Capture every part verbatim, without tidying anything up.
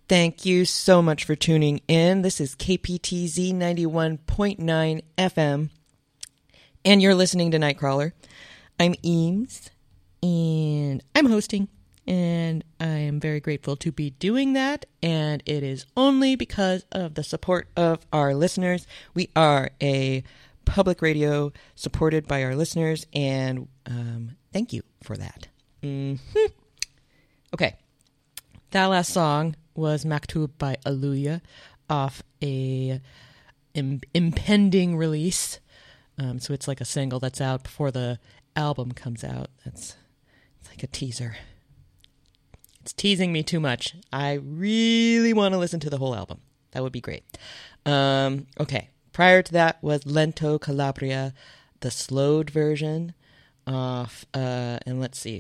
Thank you so much for tuning in. This is K P T Z ninety-one point nine F M, and you're listening to Nightcrawler. I'm Eames, and I'm hosting, and I am very grateful to be doing that, and it is only because of the support of our listeners. We are a public radio supported by our listeners, and um, thank you for that. Mm-hmm. Okay, that last song was Maktub by Aluya off a im- impending release. Um, so it's like a single that's out before the album comes out. That's it's like a teaser. It's teasing me too much. I really want to listen to the whole album. That would be great. Um, okay. Prior to that was Lento Calabria, the slowed version of, uh, and let's see.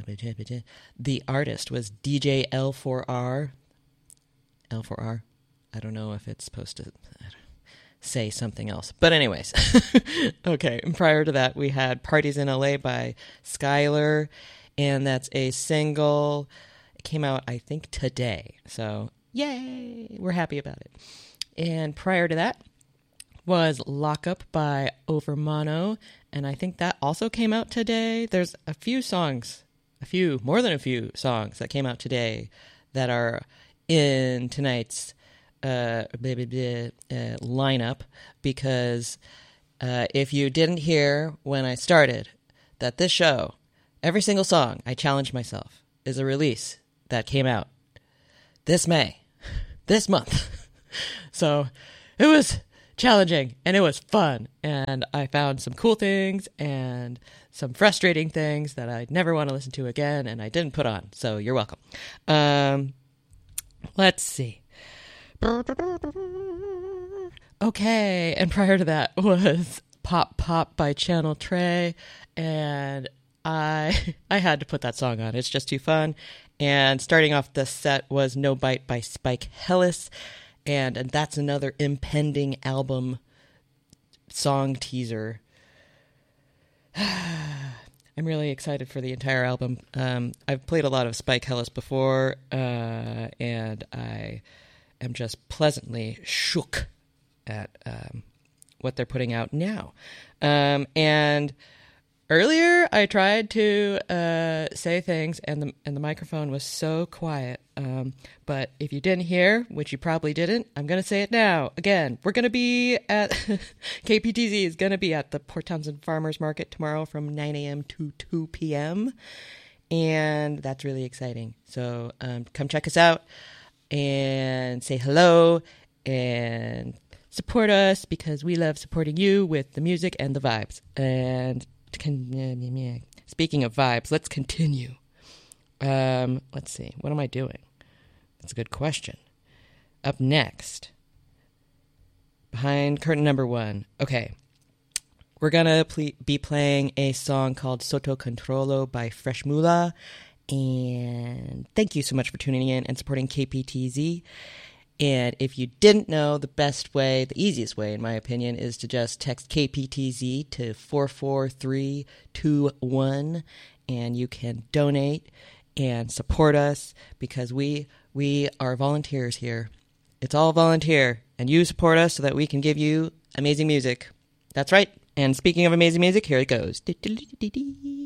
The artist was D J L four R. L four R. I don't know if it's supposed to say something else. But anyways. Okay. And prior to that, we had Parties in L A by Skylar. And that's a single. It came out, I think, today. So, yay! We're happy about it. And prior to that was Lockup by Overmono. And I think that also came out today. There's a few songs, a few, more than a few songs that came out today that are in tonight's uh, blah, blah, blah, uh, lineup, because uh, if you didn't hear when I started that this show, every single song, I challenged myself, is a release that came out this May, this month. So it was challenging and it was fun, and I found some cool things and some frustrating things that I'd never want to listen to again, and I didn't put on, so you're welcome. Um, let's see. Okay, and prior to that was Pop Pop by Channel Trey, and I I had to put that song on. It's just too fun. And starting off the set was No Bite by Spike Hellis, and, and that's another impending album song teaser. I'm really excited for the entire album. Um, I've played a lot of Spike Hellis before, uh, and I am just pleasantly shook at um, what they're putting out now. Um, and earlier, I tried to uh, say things, and the and the microphone was so quiet. Um, but if you didn't hear, which you probably didn't, I'm going to say it now. Again, we're going to be at... K P T Z is going to be at the Port Townsend Farmers Market tomorrow from nine a.m. to two p.m. And that's really exciting. So um, come check us out and say hello and support us, because we love supporting you with the music and the vibes. And... Speaking of vibes, let's continue. Um, let's see. What am I doing? That's a good question. Up next, behind curtain number one. Okay. We're going to ple- be playing a song called Sotto Controllo by Fresh Mula. And thank you so much for tuning in and supporting K P T Z. And if you didn't know, the best way, the easiest way, in my opinion, is to just text K P T Z to four four three two one, and you can donate and support us, because we we are volunteers here. It's all volunteer, and you support us so that we can give you amazing music. That's right. And speaking of amazing music, here it goes.